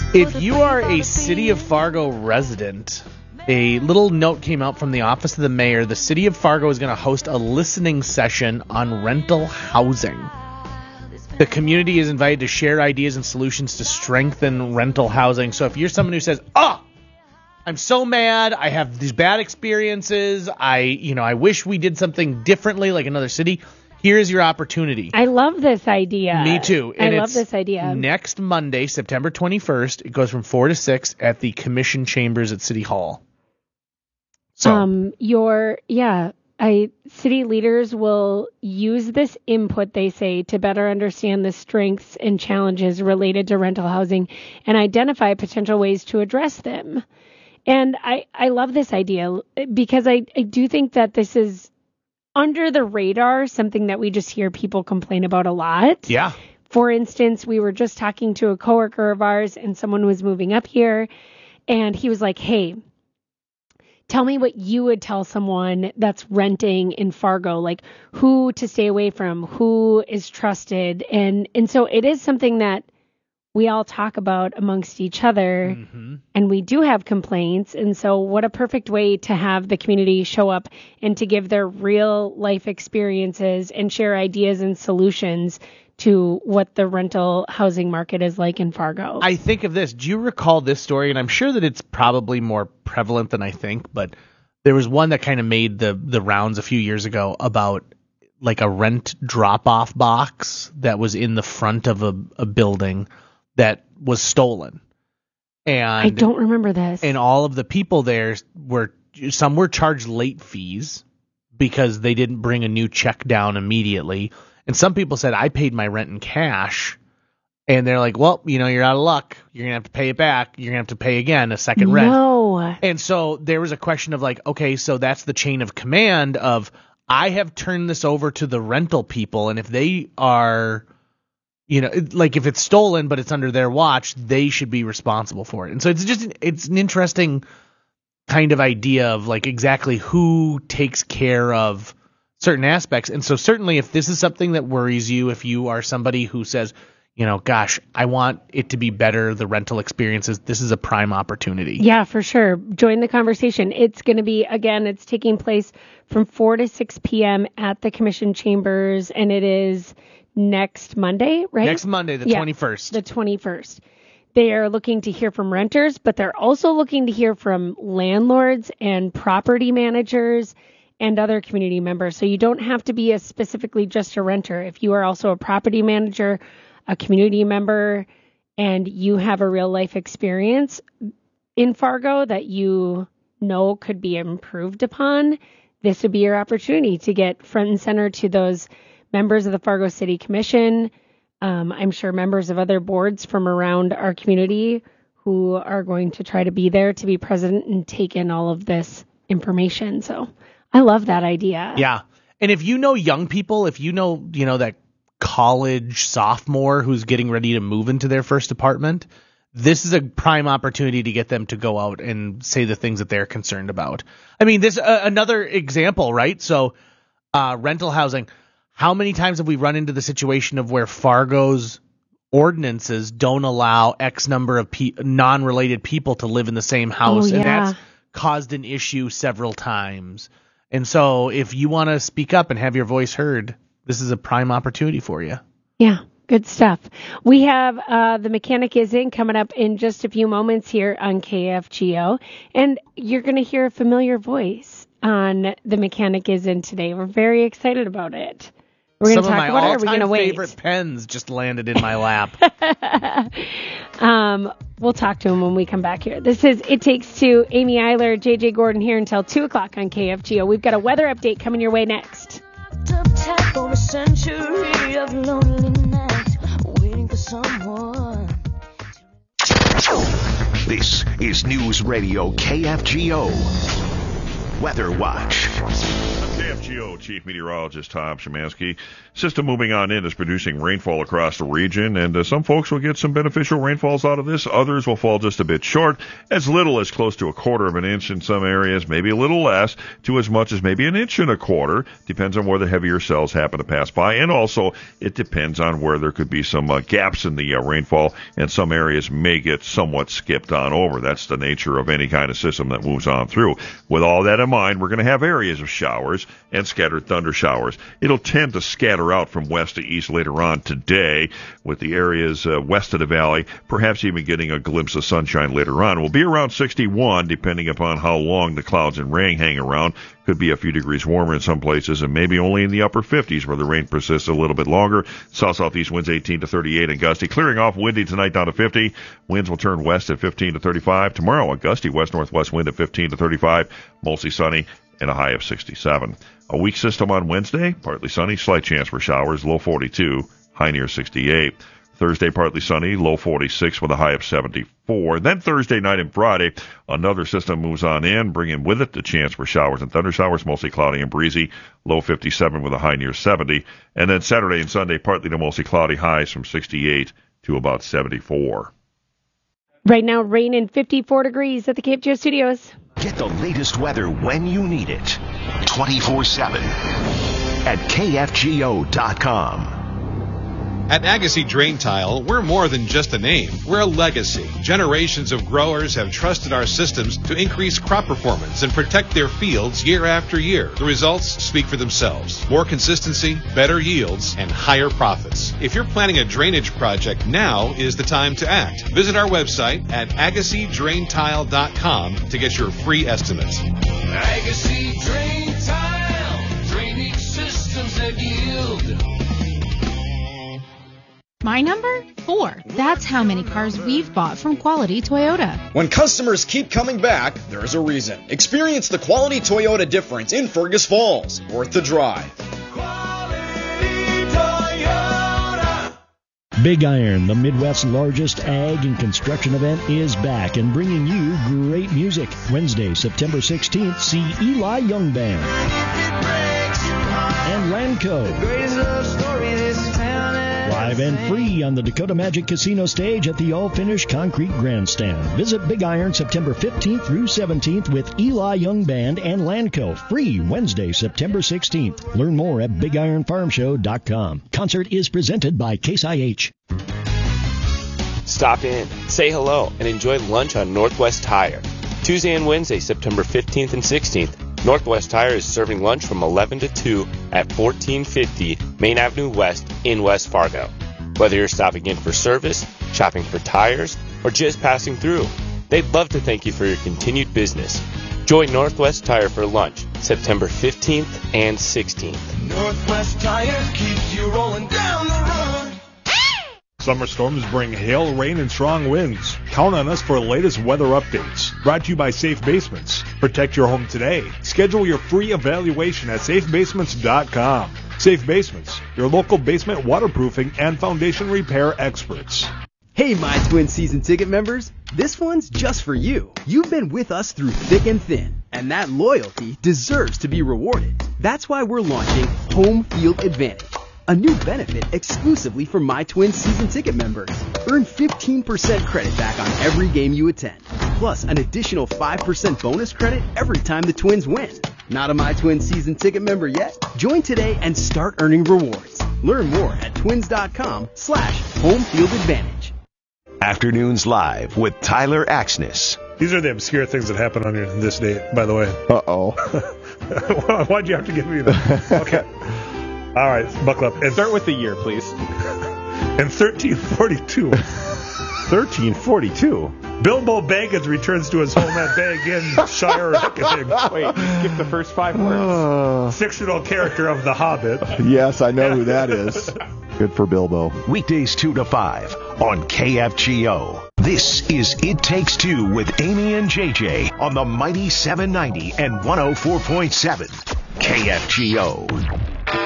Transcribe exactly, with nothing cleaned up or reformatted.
If you are a City of Fargo resident, a little note came out from the Office of the Mayor. The City of Fargo is going to host a listening session on rental housing. The community is invited to share ideas and solutions to strengthen rental housing. So if you're someone who says, oh, I'm so mad, I have these bad experiences, I, you know, I wish we did something differently like another city, here's your opportunity. I love this idea. Me too. And I it's love this idea. Next Monday, September twenty-first, it goes from four to six at the Commission Chambers at City Hall. So. Um, your, yeah, I, city leaders will use this input, they say, to better understand the strengths and challenges related to rental housing and identify potential ways to address them. And I, I love this idea because I, I do think that this is under the radar, something that we just hear people complain about a lot. Yeah. For instance, we were just talking to a coworker of ours and someone was moving up here and he was like, hey, tell me what you would tell someone that's renting in Fargo, like who to stay away from, who is trusted. And, and so it is something that we all talk about amongst each other, mm-hmm. and we do have complaints. And so what a perfect way to have the community show up and to give their real life experiences and share ideas and solutions to what the rental housing market is like in Fargo. I think of this. Do you recall this story? And I'm sure that it's probably more prevalent than I think, but there was one that kind of made the, the rounds a few years ago about like a rent drop-off box that was in the front of a, a building that was stolen. And I don't remember this. And all of the people there were, some were charged late fees because they didn't bring a new check down immediately. And some people said, I paid my rent in cash. And they're like, well, you know, you're out of luck. You're going to have to pay it back. You're going to have to pay again a second rent. No. And so there was a question of like, okay, so that's the chain of command of I have turned this over to the rental people. And if they are, you know, like if it's stolen, but it's under their watch, they should be responsible for it. And so it's just, it's an interesting kind of idea of like exactly who takes care of certain aspects. And so certainly if this is something that worries you, if you are somebody who says, you know, gosh, I want it to be better, the rental experiences, this is a prime opportunity. Yeah, for sure. Join the conversation. It's going to be, again, it's taking place from four to six p.m. at the Commission Chambers, and it is next Monday, right? Next Monday, the yeah, twenty-first. The twenty-first. They are looking to hear from renters, but they're also looking to hear from landlords and property managers and other community members. So you don't have to be a specifically just a renter. If you are also a property manager, a community member, and you have a real life experience in Fargo that you know could be improved upon, this would be your opportunity to get front and center to those members of the Fargo City Commission. Um, I'm sure members of other boards from around our community who are going to try to be there to be present and take in all of this information. So I love that idea. Yeah. And if you know young people, if you know, you know, that college sophomore who's getting ready to move into their first apartment, this is a prime opportunity to get them to go out and say the things that they're concerned about. I mean, this uh, another example, right? So uh, rental housing. How many times have we run into the situation of where Fargo's ordinances don't allow X number of pe- non-related people to live in the same house? Oh, yeah. And that's caused an issue several times. And so if you want to speak up and have your voice heard, this is a prime opportunity for you. Yeah, good stuff. We have uh, The Mechanic Is In coming up in just a few moments here on K F G O. And you're going to hear a familiar voice on The Mechanic Is In today. We're very excited about it. We're going to talk about it, or are we going to wait? Some of my all-time favorite pens just landed in my lap. um, we'll talk to him when we come back here. This is It Takes Two. Amy Eiler, J J Gordon here until two o'clock on K F G O. We've got a weather update coming your way next. For a century of lonely nights, waiting for someone. This is News Radio K F G O. Weather Watch. The K F F G O Chief Meteorologist Tom Szymanski. System moving on in is producing rainfall across the region, and uh, some folks will get some beneficial rainfalls out of this. Others will fall just a bit short, as little as close to a quarter of an inch in some areas, maybe a little less, to as much as maybe an inch and a quarter. Depends on where the heavier cells happen to pass by, and also it depends on where there could be some uh, gaps in the uh, rainfall, and some areas may get somewhat skipped on over. That's the nature of any kind of system that moves on through. With all that in mind, we're going to have areas of showers and scattered thunder showers. It'll tend to scatter out from west to east later on today, with the areas uh, west of the valley perhaps even getting a glimpse of sunshine later on. We'll be around sixty-one, depending upon how long the clouds and rain hang around. Could be a few degrees warmer in some places, and maybe only in the upper fifties where the rain persists a little bit longer. South-southeast winds eighteen to thirty-eight and gusty. Clearing off, windy tonight down to fifty. Winds will turn west at fifteen to thirty-five. Tomorrow, a gusty west-northwest wind at fifteen to thirty-five. Mostly sunny and a high of sixty-seven. A weak system on Wednesday, partly sunny, slight chance for showers, low forty-two, high near sixty-eight. Thursday, partly sunny, low forty-six with a high of seventy-four. Then Thursday night and Friday, another system moves on in, bringing with it the chance for showers and thunder showers, mostly cloudy and breezy, low fifty-seven with a high near seventy. And then Saturday and Sunday, partly to mostly cloudy, highs from sixty-eight to about seventy-four. Right now, rain and fifty-four degrees at the Cape Geo Studios. Get the latest weather when you need it, twenty-four seven at K F G O dot com. At Agassi Drain Tile, we're more than just a name. We're a legacy. Generations of growers have trusted our systems to increase crop performance and protect their fields year after year. The results speak for themselves. More consistency, better yields, and higher profits. If you're planning a drainage project, now is the time to act. Visit our website at Agassi Drain Tile dot com to get your free estimate. Agassi Drain Tile, drainage systems that yield. My number? Four. That's how many cars we've bought from Quality Toyota. When customers keep coming back, there's a reason. Experience the Quality Toyota difference in Fergus Falls. Worth the drive. Quality Toyota. Big Iron, the Midwest's largest ag and construction event, is back and bringing you great music. Wednesday, September sixteenth, see Eli Young Band and Lanco. Live and free on the Dakota Magic Casino stage at the all-finished concrete grandstand. Visit Big Iron September fifteenth through seventeenth with Eli Young Band and Lanco. Free Wednesday, September sixteenth. Learn more at big iron farm show dot com. Concert is presented by Case I H. Stop in, say hello, and enjoy lunch on Northwest Tire. Tuesday and Wednesday, September fifteenth and sixteenth. Northwest Tire is serving lunch from eleven to two at fourteen fifty Main Avenue West in West Fargo. Whether you're stopping in for service, shopping for tires, or just passing through, they'd love to thank you for your continued business. Join Northwest Tire for lunch September fifteenth and sixteenth. Northwest Tire keeps you rolling down the road. Summer storms bring hail, rain, and strong winds. Count on us for the latest weather updates. Brought to you by Safe Basements. Protect your home today. Schedule your free evaluation at safe basements dot com. Safe Basements, your local basement waterproofing and foundation repair experts. Hey, My Twin season ticket members. This one's just for you. You've been with us through thick and thin, and that loyalty deserves to be rewarded. That's why we're launching Home Field Advantage, a new benefit exclusively for My Twin season ticket members. Earn fifteen percent credit back on every game you attend, plus an additional five percent bonus credit every time the Twins win. Not a My Twin season ticket member yet? Join today and start earning rewards. Learn more at twins.com slash home field advantage. Afternoons Live with Tyler Axness. These are the obscure things that happen on your, this date, by the way. Uh-oh. Why'd you have to give me that? Okay. All right, buckle up. And start with the year, please. In thirteen forty-two. thirteen forty-two? Bilbo Baggins returns to his home at Bag Inn, Shire Reckoning. Wait, skip the first five words. Uh, Fictional character of The Hobbit. Yes, I know who that is. Good for Bilbo. Weekdays two to five on K F G O. This is It Takes Two with Amy and J J on the mighty seven ninety and one oh four point seven K F G O.